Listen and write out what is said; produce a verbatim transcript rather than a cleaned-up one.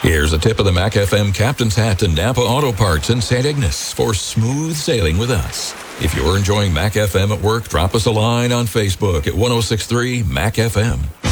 Here's a tip of the Mac F M Captain's Hat to Napa Auto Parts in Saint Ignace for smooth sailing with us. If you're enjoying Mac F M at work, drop us a line on Facebook at one oh six point three Mac F M.